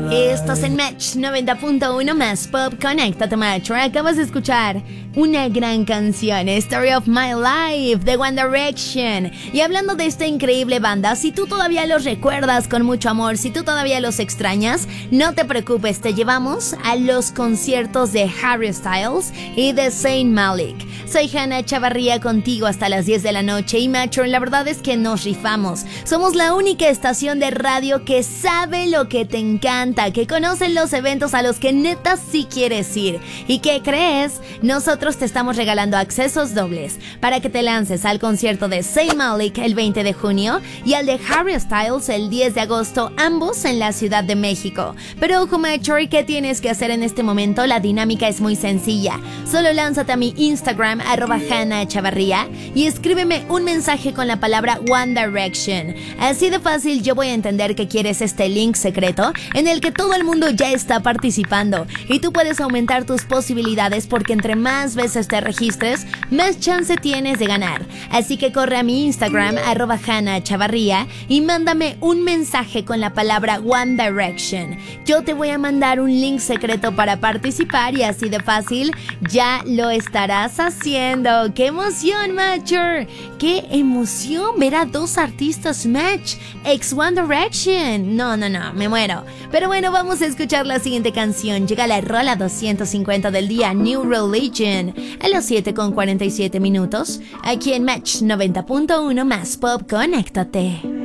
Estás en Match 90.1 más Pop. Conéctate, Match. Acabas de escuchar una gran canción, Story of My Life, de One Direction. Y hablando de esta increíble banda, si tú todavía los recuerdas con mucho amor, si tú todavía los extrañas, no te preocupes, te llevamos a los conciertos de Harry Styles y de Zayn Malik. Soy Hannah Chavarría, contigo hasta las 10 de la noche. Y Macho, la verdad es que nos rifamos. Somos la única estación de radio que sabe lo que te encanta, que conocen los eventos a los que neta sí quieres ir. ¿Y qué crees? Nosotros te estamos regalando accesos dobles para que te lances al concierto de Zayn Malik el 20 de junio y al de Harry Styles el 10 de agosto, ambos en la Ciudad de México. Pero ojo, Macho, ¿qué tienes que hacer en este momento? La dinámica es muy sencilla. Solo lánzate a mi Instagram, @HannahChavarría, y escríbeme un mensaje con la palabra One Direction. Así de fácil yo voy a entender que quieres este link secreto en el que todo el mundo ya está participando y tú puedes aumentar tus posibilidades porque entre más veces te registres, más chance tienes de ganar. Así que corre a mi Instagram, @HannahChavarría, y mándame un mensaje con la palabra One Direction. Yo te voy a mandar un link secreto para participar y así de fácil ya lo estarás haciendo. ¡Qué emoción, Matcher! ¡Qué emoción ver a dos artistas Match ex One Direction! No, me muero. Pero bueno, vamos a escuchar la siguiente canción. Llega la rola 250 del día, New Religion, a las 7:47 minutos, aquí en Match 90.1 más Pop. Conéctate.